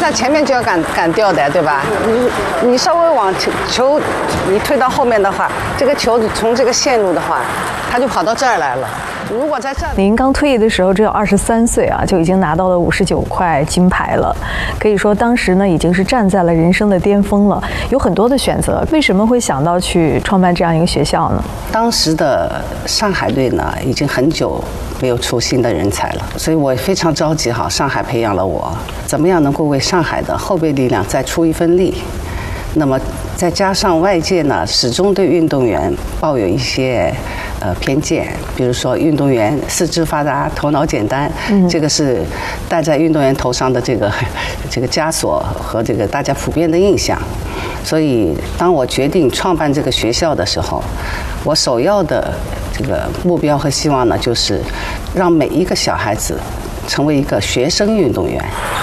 在前面就要赶掉的，对吧？你稍微往球你推到后面的话，这个球从这个线路的话，它就跑到这儿来了。如果在这儿， 您刚退役的时候只有23岁啊，就已经拿到了59块金牌了，可以说当时呢已经是站在了人生的巅峰了，有很多的选择。为什么会想到去创办这样一个学校呢？ 当时的上海队呢，已经很久没有出新的人才了，所以我非常着急哈，上海培养了我，怎么样能够为上海的后备力量再出一份力？那么再加上外界呢，始终对运动员抱有一些偏见，比如说运动员四肢发达、头脑简单，这个是戴在运动员头上的这个枷锁和这个大家普遍的印象。所以当我决定创办这个学校的时候，我首要的这个目标和希望呢，就是让每一个小孩子成为一个学生运动员。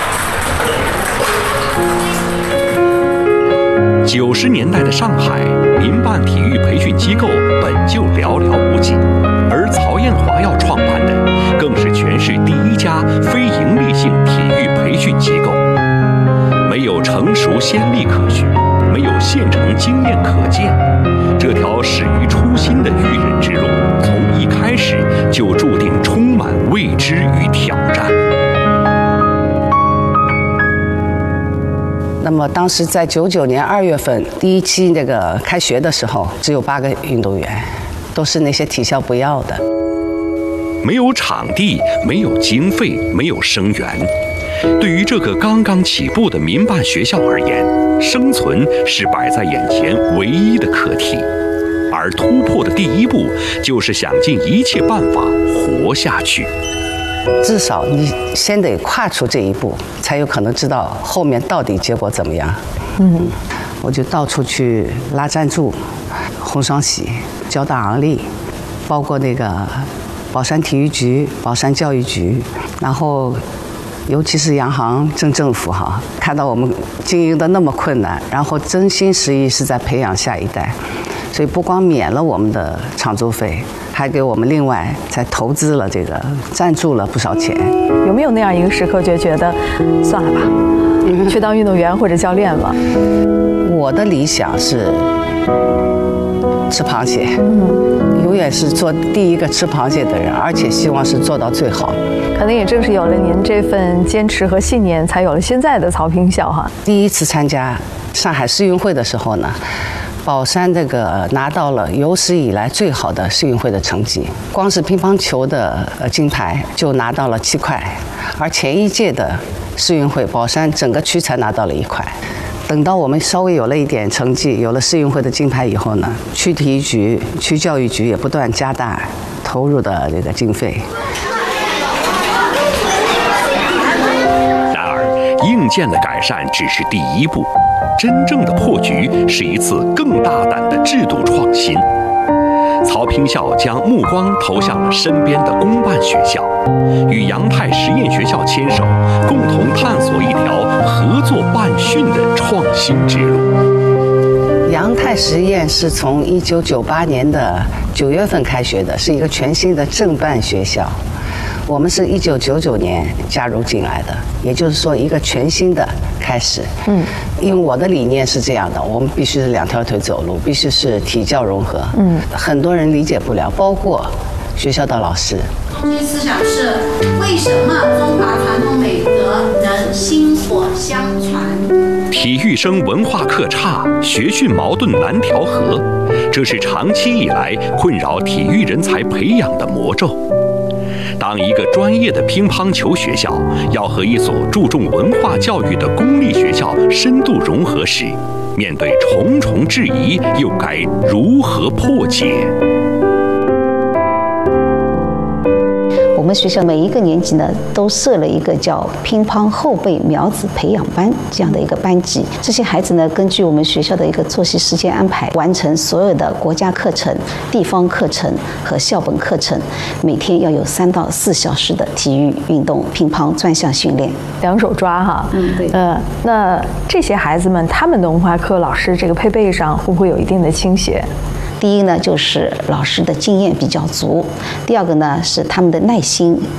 90年代的上海，民办体育培训机构本就寥寥无几，而曹艳华要创办的，更是全市第一家非营利性体育培训机构。没有成熟先例可循，没有现成经验可见，这条始于初心的育人之路，从一开始就注定充满未知与挑战。 那么当时在99年2月份第一期那个开学的时候，只有8个运动员，都是那些体校不要的。 没有场地，没有经费，没有生源。对于这个刚刚起步的民办学校而言，生存是摆在眼前唯一的课题，而突破的第一步就是想尽一切办法活下去。 至少你先得跨出这一步，才有可能知道后面到底结果怎么样。我就到处去拉赞助，红双喜、交大昂立，包括那个宝山体育局、宝山教育局，然后尤其是洋行镇政府哈，看到我们经营的那么困难，然后真心实意是在培养下一代，所以不光免了我们的场租费，还给我们另外才投资了这个赞助了不少钱。 有没有那样一个时刻就觉得算了吧，去当运动员或者教练吧？ 我的理想是吃螃蟹，永远是做第一个吃螃蟹的人，而且希望是做到最好。 可能也正是有了您这份坚持和信念，才有了现在的曹乒校哈。 第一次参加上海世运会的时候呢，宝山这个拿到了有史以来最好的世运会的成绩，光是乒乓球的金牌就拿到了7块，而前一届的世运会，宝山整个区才拿到了1块。等到我们稍微有了一点成绩，有了世运会的金牌以后呢，区体育局、区教育局也不断加大投入的这个经费。 然而，硬件的改善只是第一步，真正的破局是一次更大胆的制度创新。曹乒校将目光投向了身边的公办学校，与杨泰实验学校牵手，共同探索一条合作办训的创新之路。 杨泰实验是从1998年的9月份开学的，是一个全新的正办学校。我们是1999年加入进来的，也就是说一个全新的开始。因为我的理念是这样的，我们必须是2条腿走路，必须是体教融合。很多人理解不了，包括学校的老师。 中心思想是为什么中华传统美德能薪火相传？ 体育生文化课差，学训矛盾难调和，这是长期以来困扰体育人才培养的魔咒。当一个专业的乒乓球学校要和一所注重文化教育的公立学校深度融合时，面对重重质疑，又该如何破解？ 我们学校每一个年级呢，都设了一个叫乒乓后备苗子培养班这样的一个班级。这些孩子呢，根据我们学校的一个作息时间安排，完成所有的国家课程、地方课程和校本课程。每天要有3到4小时的体育运动、乒乓专项训练。 2手抓哈， 对。 那这些孩子们，他们的文化课老师这个配备上会不会有一定的倾斜？ 第一呢，就是老师的经验比较足；第二个呢，是他们的耐心